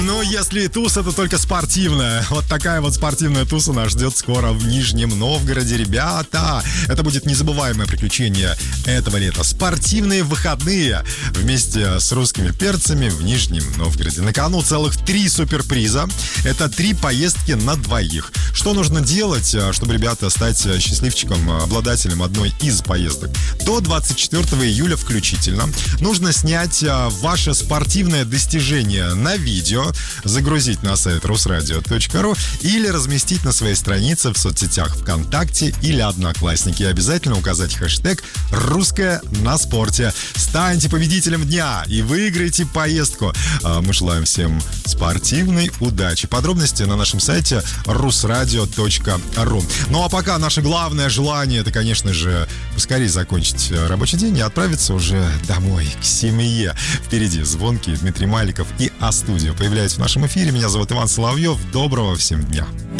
Ну, если туса, то только спортивная. Вот такая вот спортивная туса нас ждет скоро в Нижнем Новгороде. Ребята, это будет незабываемое приключение этого лета. Спортивные выходные вместе с русскими перцами в Нижнем Новгороде. На кону целых 3 суперприза. Это 3 поездки на двоих. Что нужно делать, чтобы, ребята, стать счастливчиком, обладателем одной из поездок? До 24 июля включительно нужно снять ваше спортивное достижение на видео, загрузить на сайт rusradio.ru или разместить на своей странице в соцсетях ВКонтакте или Одноклассники. И обязательно указать хэштег «Русское на спорте». Станьте победителем дня и выиграйте поездку. Мы желаем всем спортивной удачи. Подробности на нашем сайте rusradio.ru. Ну а пока наше главное желание — это, конечно же, поскорее закончить рабочий день и отправиться уже домой, к семье. Впереди звонкий Дмитрий Маликов и А-студио появляются в нашем эфире. Меня зовут Иван Соловьев. Доброго всем дня.